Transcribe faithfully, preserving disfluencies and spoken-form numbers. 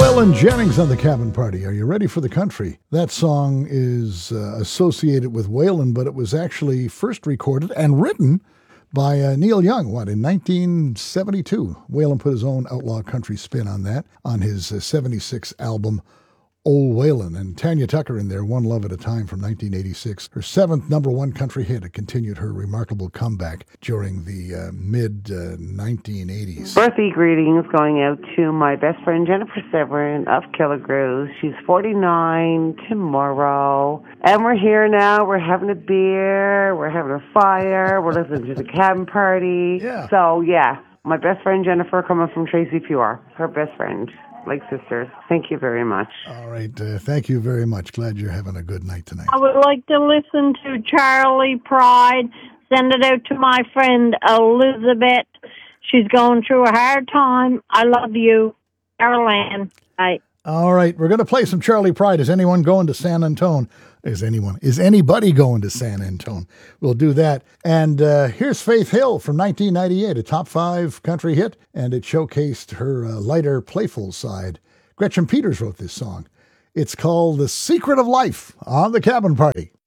Waylon Jennings on the Cabin Party. Are you ready for the country? That song is uh, associated with Waylon, but it was actually first recorded and written by uh, Neil Young, what, in nineteen seventy-two. Waylon put his own outlaw country spin on that on his uh, seventy-six album, Old Waylon. And Tanya Tucker in there, One Love at a Time from nineteen eighty-six. Her seventh number one country hit. It continued her remarkable comeback during the uh, mid uh, nineteen eighties. Birthday greetings going out to my best friend Jennifer Severin of Killigrews. She's forty-nine tomorrow. And we're here now. We're having a beer. We're having a fire. We're listening to the Cabin Party. Yeah. So, yeah, my best friend Jennifer coming from Tracy Pure. Her best friend. Like sisters. Thank you very much. All right. Uh, thank you very much. Glad you're having a good night tonight. I would like to listen to Charlie Pride. Send it out to my friend Elizabeth. She's going through a hard time. I love you. Carol Ann. Bye. All right. We're going to play some Charlie Pride. Is anyone going to San Antone? Is anyone? Is anybody going to San Antone? We'll do that. And uh, here's Faith Hill from nineteen ninety-eight, a top five country hit, and it showcased her uh, lighter, playful side. Gretchen Peters wrote this song. It's called The Secret of Life on the Cabin Party.